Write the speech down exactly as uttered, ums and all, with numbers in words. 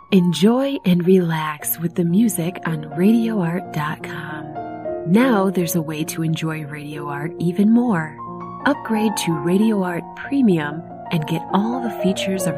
Enjoy and relax with the music on radio art dot com. Now there's a way to enjoy Radio Art even more. Upgrade to Radio Art Premium and get all the features of